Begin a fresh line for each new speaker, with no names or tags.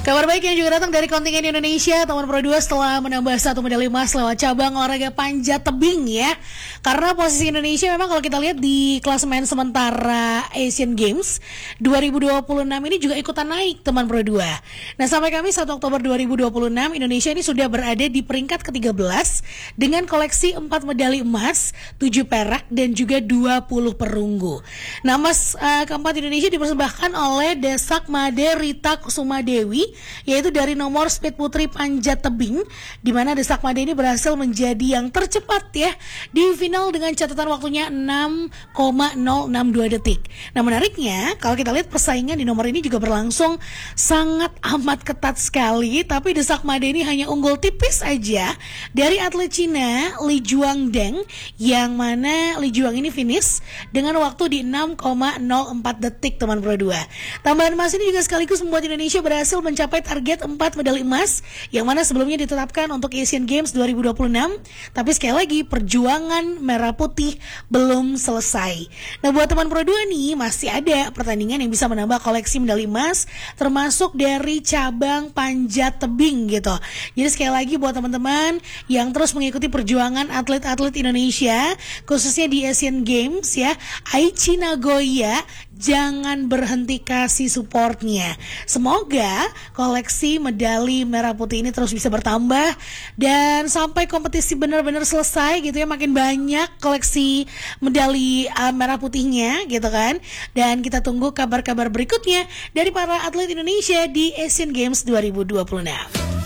Kabar baik yang juga datang dari kontingen Indonesia, Taman Pro 2 setelah menambah 1 medali emas lewat cabang olahraga panjat tebing ya. Karena posisi Indonesia memang kalau kita lihat di klasemen sementara Asian Games 2026 ini juga ikutan naik Taman Pro 2. Nah, sampai Kamis 1 Oktober 2026 Indonesia ini sudah berada di peringkat ke-13 dengan koleksi 4 medali emas, 7 perak dan juga 20 perunggu. Nah, emas keempat Indonesia dipersembahkan oleh Desak Made Rita Kusuma Dewi, yaitu dari nomor speed putri panjat tebing, di mana Desak Made ini berhasil menjadi yang tercepat ya di final dengan catatan waktunya 6,062 detik. Nah, menariknya kalau kita lihat persaingan di nomor ini juga berlangsung sangat amat ketat sekali, tapi Desak Made ini hanya unggul tipis aja dari atlet Cina Li Juangdeng, yang mana Li Juang ini finish dengan waktu di 6,04 detik teman Pro 2. Tambahan emas ini juga sekaligus membuat Indonesia berhasil mencapai target 4 medali emas yang mana sebelumnya ditetapkan untuk Asian Games 2026. Tapi sekali lagi perjuangan merah putih belum selesai. Nah, buat teman Pro 2 nih masih ada pertandingan yang bisa menambah koleksi medali emas, termasuk dari cabang panjat tebing gitu. Jadi sekali lagi buat teman-teman yang terus mengikuti perjuangan atlet-atlet Indonesia khususnya di Asian Games ya, Aichi Nagoya, jangan berhenti kasih supportnya. Semoga koleksi medali merah putih ini terus bisa bertambah dan sampai kompetisi benar-benar selesai gitu ya, makin banyak koleksi medali merah putihnya gitu kan. Dan kita tunggu kabar-kabar berikutnya dari para atlet Indonesia di Asian Games 2026.